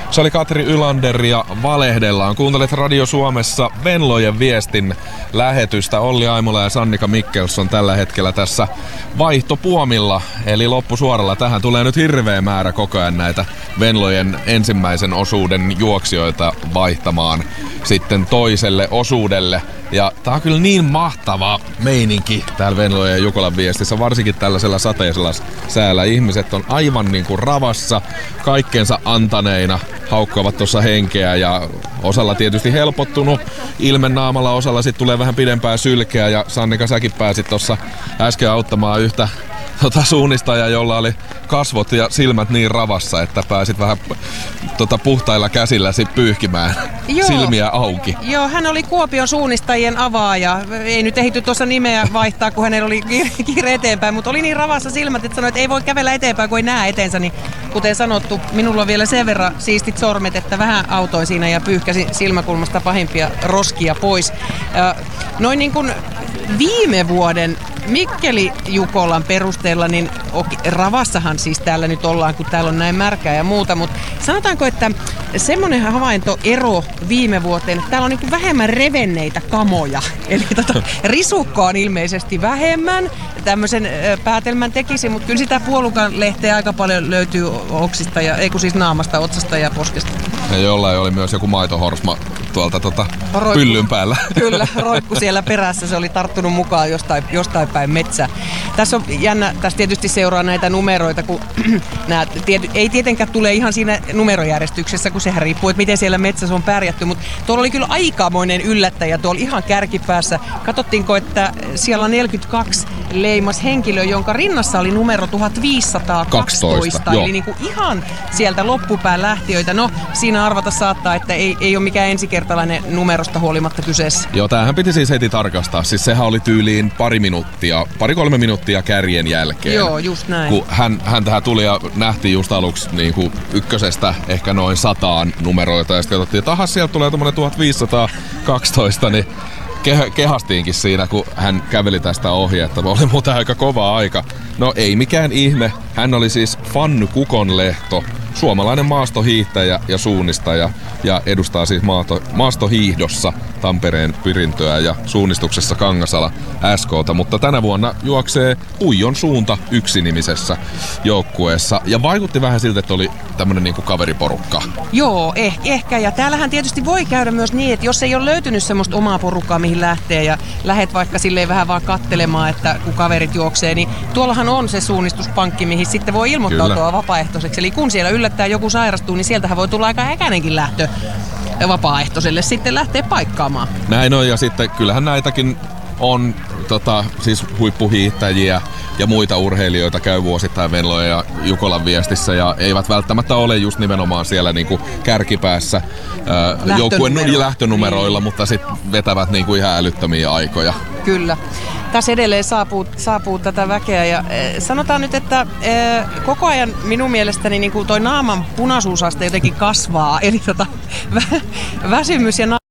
Se oli Katri Ylander ja Valehdellaan. Kuuntelet Radio Suomessa Venlojen viestin lähetystä. Olli Aimola ja Sannika Mikkelsson tällä hetkellä tässä vaihtopuomilla, eli loppusuoralla. Tähän tulee nyt hirveä määrä koko ajan näitä Venlojen ensimmäisen osuuden juoksijoita vaihtamaan sitten toiselle osuudelle. Ja tää on kyllä niin mahtava meininki täällä Venlojen ja Jukolan viestissä, varsinkin tällaisella sateisella säällä. Ihmiset on aivan niinku ravassa, kaikkeensa antaneina, haukkuvat tuossa henkeä ja osalla tietysti helpottunut ilmen naamalla, osalla sitten tulee vähän pidempää sylkeä. Ja Sannika, säkin pääsit tuossa äsken auttamaan yhtä suunnistajaa, jolla oli kasvot ja silmät niin ravassa, että pääsit vähän puhtailla käsillä pyyhkimään silmiä auki. Joo, hän oli Kuopion suunnistajien avaaja. Ei nyt ehity tuossa nimeä vaihtaa, kun hänellä oli kiire eteenpäin, mutta oli niin ravassa silmät, että sanoi, että ei voi kävellä eteenpäin, kun ei näe eteensä. Niin, kuten sanottu, minulla on vielä sen verran siistit sormet, että vähän autoin siinä ja pyyhkäsin silmäkulmasta pahimpia roskia pois. Noin niin kuin viime vuoden Mikkeli-Jukolan perusteella, niin ravassahan siis täällä nyt ollaan, kun täällä on näin märkää ja muuta, mutta sanotaanko, että semmoinen havaintoero viime vuoteen, että täällä on niin vähemmän revenneitä kamoja, eli risukkoa on ilmeisesti vähemmän, tämmöisen päätelmän tekisi, mutta kyllä sitä puolukan lehteä aika paljon löytyy oksista, siis naamasta, otsasta ja poskesta. Ja jollain oli myös joku maitohorsma tuolta pyllyn päällä. Kyllä, roikku siellä perässä, se oli tarttunut mukaan jostain päin metsää. Tässä on jännä, tässä tietysti seuraa näitä numeroita, kun ei tietenkään tule ihan siinä numerojärjestyksessä, kun sehän riippuu, että miten siellä metsässä on pärjätty, mutta tuolla oli kyllä aikamoinen yllättäjä tuolla ihan kärkipäässä. Katsottiinko, että siellä 42 leimas henkilö, jonka rinnassa oli numero 1512, eli niin kuin ihan sieltä loppupään lähtiöitä. No, siinä arvata saattaa, että ei ole mikään ensikertalainen numerosta huolimatta kyseessä. Joo, tämähän piti siis heti tarkastaa. Siis sehän oli tyyliin pari-kolme minuuttia kärjen jälkeen. Joo, just näin. Kun hän tähän tuli ja nähtiin just aluksi niin kuin ykkösestä ehkä noin 100 numeroita ja sitten katsottiin, että aha, sieltä tulee tommonen 1512, niin kehastiinkin siinä, kun hän käveli tästä ohi, että oli muuten aika kova aika. No ei mikään ihme, hän oli siis Fanny Kukonlehto, suomalainen maastohiihtäjä ja suunnistaja ja edustaa siis maastohiihdossa Tampereen Pyrintöä ja suunnistuksessa Kangasala SK:ta, mutta tänä vuonna juoksee Puijon suunta -nimisessä joukkueessa ja vaikutti vähän siltä, että oli tämmönen niinku kaveriporukka. Joo, ehkä. Ja täällähän tietysti voi käydä myös niin, että jos ei ole löytynyt semmoista omaa porukkaa, mihin lähtee ja lähet vaikka silleen vähän vaan kattelemaan, että kun kaverit juoksee, niin tuollahan on se suunnistuspankki, mihin sitten voi ilmoittautua vapaaehtoiseksi. Eli kun siellä yllättää joku sairastuu, niin sieltähän voi tulla aika äkänenkin lähtö vapaaehtoiselle sitten lähtee paikkaamaan. Näin on, ja sitten kyllähän näitäkin on siis huippuhiihtäjiä ja muita urheilijoita käy vuosittain Venlojen ja Jukolan viestissä ja eivät välttämättä ole just nimenomaan siellä niinku kärkipäässä joukkueen lähtönumeroilla, mutta sitten vetävät niinku ihan älyttömiä aikoja. Kyllä. Tässä edelleen saapuu tätä väkeä ja sanotaan nyt, että koko ajan minun mielestäni niin kuin toi naaman punaisuusaste jotenkin kasvaa, eli väsymys ja